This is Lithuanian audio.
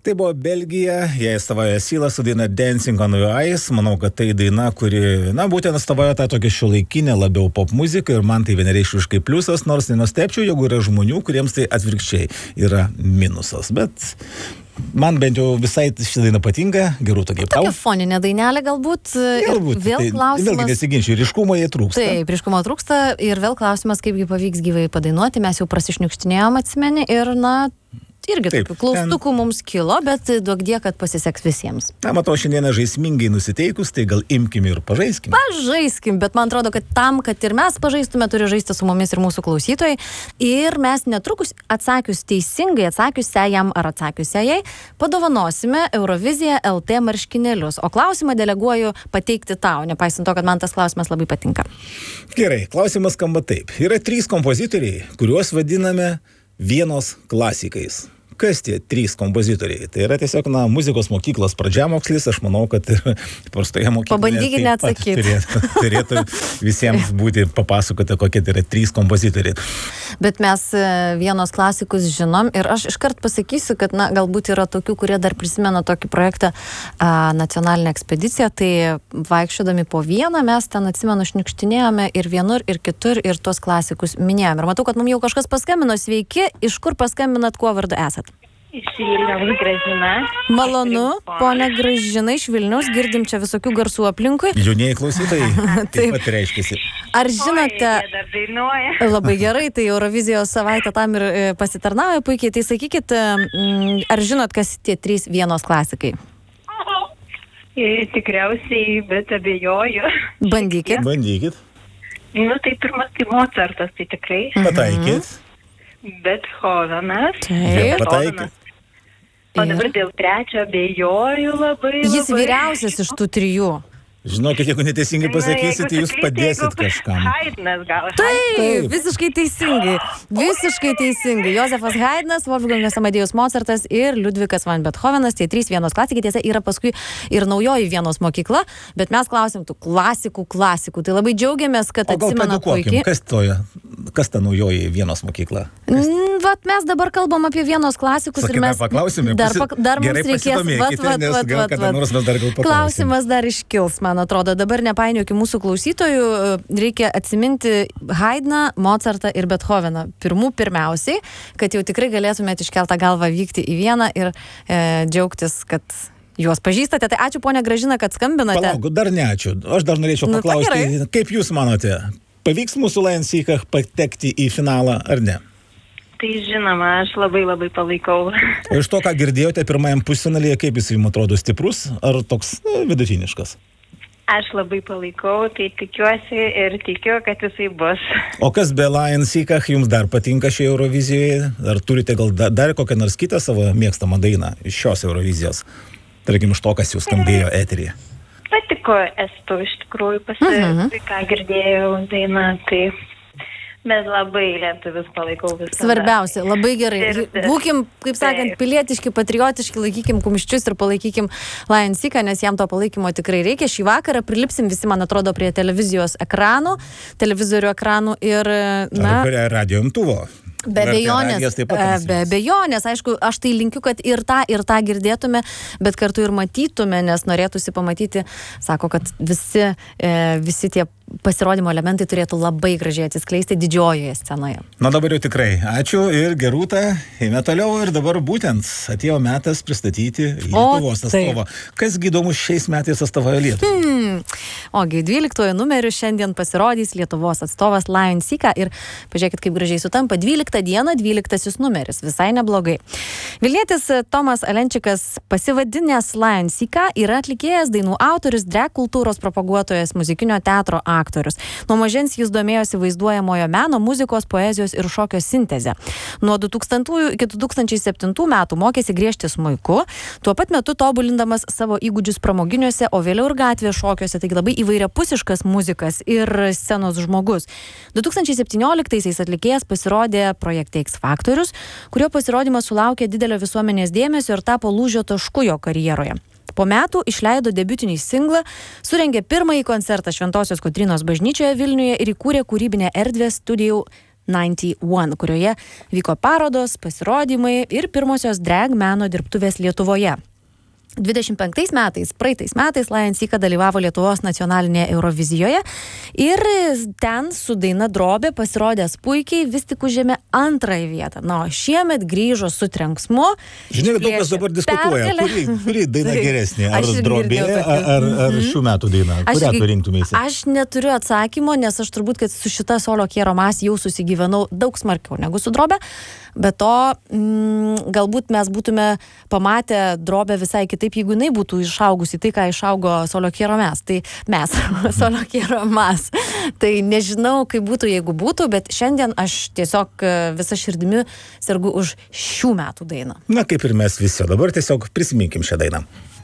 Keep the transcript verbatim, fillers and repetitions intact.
Tai buvo Belgija, jie atstovauja Sylą su daina Dancing on the Ice. Manau, kad tai daina, kuri, na, būtent atstovauja tą tokią šiuolaikinę, labiau pop muziką ir man tai vienareikšmiškai pliusas, nors nenustepčiau, jeigu yra žmonių, kuriems tai atvirkščiai yra minusas. Bet man bent jau visai ši daina patinka, gerų tokiai tau. Tokia foninė dainelė galbūt. Galbūt. Vėl Tai, klausimas. vėlgi nesiginčiu, ryškumo jie trūksta. Taip, ryškumo trūksta ir vėl klausimas, kaipgi pavyks gyvai padainuoti. Mes jau prasišniukštinėjom, atsimeni, ir na, irgi Taip, tokių klaustukų ten mums kilo, bet duok die, kad pasiseks visiems. Na, matau, šiandieną žaismingai nusiteikus, tai gal imkim ir pažaiskim. Pažaiskim, bet man atrodo, kad tam, kad ir mes pažaistume, turi žaisti su mumis ir mūsų klausytojai. Ir mes netrukus atsakius teisingai, atsakiusią jam ar atsakiusią jai, padovanosime Eurovizija L T marškinėlius. O klausimą deleguoju pateikti tau, nepaisant to, kad man tas klausimas labai patinka. Gerai, klausimas skamba taip. Yra trys kompozitoriai, kuriuos vadiname vienos klasikais. Kas tie trys kompozitoriai? Tai yra tiesiog, na, muzikos mokyklos pradžiamokslis, aš manau, kad ir prastoje mokykloje Pabandykit neatsakyti. Turėtų, turėtų visiems būti papasakoti, kokie tai yra trys kompozitoriai. Bet mes vienos klasikus žinom ir aš iškart pasakysiu, kad, na, galbūt yra tokių, kurie dar prisimena tokį projektą a, Nacionalinė ekspedicija, tai vaikščiodami po vieną mes ten, atsimenu, šniukštinėjome ir vienur, ir kitur, ir tuos klasikus minėjome. Ir matau, kad mums jau kažkas paskambino. Sveiki, iš kur paskambinat, kuo vardu esat? Iš Vilniaus Gražina. Malonu, ponia Gražina iš Vilniaus, girdim čia visokių garsų aplinkui. Jaunieji klausytojai taip pat reiškiasi. Ar žinote, Oi, jie dar dainuoja. labai gerai, tai Eurovizijos savaitė tam ir e, pasitarnauja puikiai, tai sakykit, m, ar žinot, kas tie trys vienos klasikai? E, Tikriausiai, bet abejoju. Bandykit. Bandykit, Nu, tai pirmas tai Mozartas, tai tikrai. pataikit. Bethovenas. Taip. Pataikit. O dabar dėl trečio abejoju labai. Jis labai. vyriausias iš tų trijų. Žinokit, jeigu neteisingai pasakysit, tai jūs padėsit kažkam. Haydnas gal. Taip, Taip. visiškai teisingai. Visiškai teisingai. Jozefas Haydnas, Wolfgangas Amadėjus Mozartas ir Liudvikas van Bethovenas, tie trys vienos klasikai. Tiesa, yra paskui ir naujoji vienos mokykla, bet mes klausim tų klasikų, klasikų. Tai labai džiaugiamės, kad O gal atsimena padukokim, puikiai. kas toje, kas ta naujoji vienos mokykla? Mm, Vat mes dabar kalbam apie vienos klasikus Sakai, ir mes dar paklausime, dar, pasi- pak, dar mums gerai reikės pasidomėkite, nes gal kada nors mes dar gal paklausim. Klausimas dar iškils, man atrodo. Dabar nepainiokim mūsų klausytojų, reikia atsiminti Haydną, Mozartą ir Bethoveną. Pirmų pirmiausiai, kad jau tikrai galėtumėte iškeltą galvą vykti į vieną ir e, džiaugtis, kad juos pažįstate. Tai ačiū, ponia Gražina, kad skambinate. Palauk, dar ne ačiū. Aš dar norėčiau Nu, tai paklausti, gerai. kaip jūs manote, pavyks mūsų Lion Seek'ą patekti į finalą ar ne? Tai žinoma, aš labai labai palaikau. O iš to, ką girdėjote pirmajam pusfinalyje, kaip jis jums atrodo, stiprus ar toks na, vidutiniškas? Aš labai palaikau, tai tikiuosi ir tikiu, kad jisai bus. O kas be Lion Seek'ą jums dar patinka šioje Eurovizijoje? Ar turite gal da- dar kokią nors kitą savo mėgstamą dainą iš šios Eurovizijos? Tarkim, iš to, kas jūs skambėjo eteryje. Patiko estų iš tikrųjų pasi, Mhm. ką girdėjau dainą, tai bet labai lietuvius palaikau visą. Svarbiausia, labai gerai. Širdis. Būkim, kaip sakant, Taip. pilietiški, patriotiški, laikykim kumščius ir palaikykim Lion Seek'ą, nes jam to palaikymo tikrai reikia. Šį vakarą prilipsim visi, man atrodo, prie televizijos ekranų, televizorių ekranų ir, na... Ar prie radio imtuvo? Be Lrt abejonės, radijas taip pat e, be transliuos. abejonės, aišku, aš tai linkiu, kad ir tą, ir tą girdėtume, bet kartu ir matytume, nes norėtųsi pamatyti, sako, kad visi, e, visi tie pasirodymo elementai turėtų labai gražiai atsiskleisti didžiojoje scenoje. Na dabar jau tikrai. Ačiū ir gerūta. Eime toliau ir dabar būtent atėjo metas pristatyti Lietuvos taip. atstovą. Kas įdomus šiais metais atstovauja Lietuvą? Hmm. Ogi, dvyliktojo numeriu šiandien pasirodys Lietuvos atstovas Lion Seek'ą ir pažiūrėkit, kaip gražiai sutampa. dvyliktą dieną, dvyliktasis numeris. Visai neblogai. Vilnietis Tomas Alenčikas, pasivadinęs Lion Seek'ą, yra atlikėjas, dainų autorius, drag kultūros propaguotojas, muzikinio teatro aktorius. Nuo mažens jis domėjosi vaizduojamojo meno, muzikos, poezijos ir šokio sintezę. Nuo du tūkstantųjų iki du tūkstančiai septintų metų mokėsi griežti smuiku, tuo pat metu tobulindamas savo įgūdžius pramoginiuose, o vėliau ir gatvės šokiuose, taigi labai įvairiapusiškas muzikas ir scenos žmogus. du tūkstančiai septynioliktaisiais atlikėjas pasirodė projekte X Faktorius, kurio pasirodymas sulaukė didelio visuomenės dėmesio ir tapo lūžio tašku jo karjeroje. Po metų išleido debiutinį singlą, surengė pirmąjį koncertą Šventosios Kotrynos bažnyčioje Vilniuje ir įkūrė kūrybinę erdvę studijų devyniasdešimt vienas, kurioje vyko parodos, pasirodymai ir pirmosios drag meno dirbtuvės Lietuvoje. dvidešimt penktais metais, praeitais metais Lion Sika dalyvavo Lietuvos nacionalinėje Eurovizijoje ir ten su daina Drobė pasirodęs puikiai, vis tik užėmė antrąją vietą. Na, o šiemet grįžo su trenksmu. Žinai, daug kas dabar diskutuoja, kuri, kuri daina geresnė, ar Drobė, ar, ar, ar šių metų daina, kurią tu rinktumėsi? Aš neturiu atsakymo, nes aš turbūt, kad su šita Solo Quiero Más jau susigyvenau daug smarkiau negu su Drobė, bet to mm, galbūt mes būtume pamatę Drobę visai kitaip, jeigu jinai būtų išaugusi tai, ką išaugo Solo Quiero Más. Tai mes, Solo Quiero Más. Tai nežinau, kaip būtų, jeigu būtų, bet šiandien aš tiesiog visą širdimi sergu už šių metų dainą. Na, kaip ir mes visi. Dabar tiesiog prisiminkim šią dainą.